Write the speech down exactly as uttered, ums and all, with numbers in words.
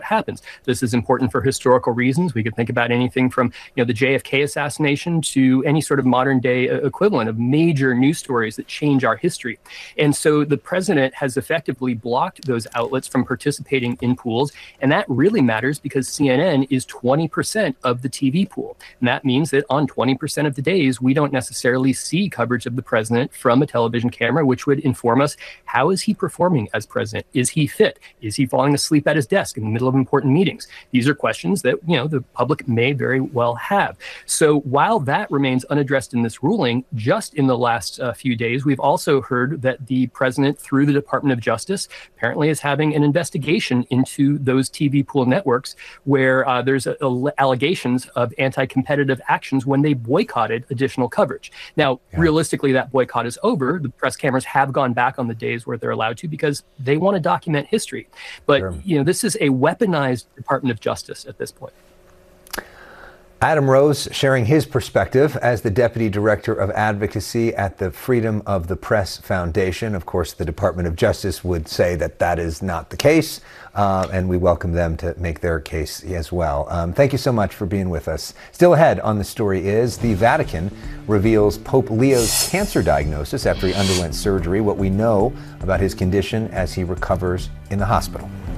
happens. This is important for historical reasons. We could think about anything from, you know, the J F K assassination to any sort of modern day equivalent of major news stories that change our history. And so the president has effectively blocked those outlets from participating in pools. And that really matters because C N N is twenty percent of the T V pool. And that means that on twenty percent of the days, we don't necessarily see coverage of the president from a television camera, which would inform us, how is he performing as president? Is he fit? Is he falling asleep at his desk in the middle of important meetings? These are questions that, you know, the public may very well have. So while that remains unaddressed in this ruling, just in the last uh, few days, we've also heard that the president, through the Department of Justice, apparently is having an investigation into those T V pool networks where uh, there's a, a, allegations of anti-competitive actions when they boycotted additional coverage. Now, yeah. realistically, that boycott is over. The press cameras have gone back on the days where they're allowed to because they want to document history. But, sure. you know, this is a weaponized Department of Justice at this point. Adam Rose sharing his perspective as the Deputy Director of Advocacy at the Freedom of the Press Foundation. Of course, the Department of Justice would say that that is not the case, uh, and we welcome them to make their case as well. Um, thank you so much for being with us. Still ahead on The Story Is, the Vatican reveals Pope Leo's cancer diagnosis after he underwent surgery, what we know about his condition as he recovers in the hospital.